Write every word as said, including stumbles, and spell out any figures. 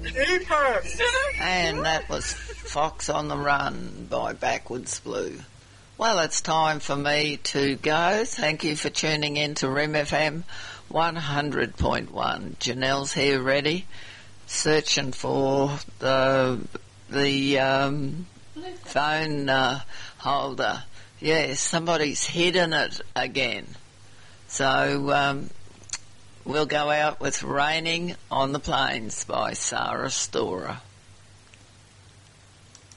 And that was Fox on the Run by Backwards Blue. Well, it's time for me to go. Thank you for tuning in to R I M F M one hundred point one. Janelle's here ready, searching for the the um, phone uh, holder. Yes, somebody's hidden it again. So um, we'll go out with Raining on the Plains by Sarah Storer.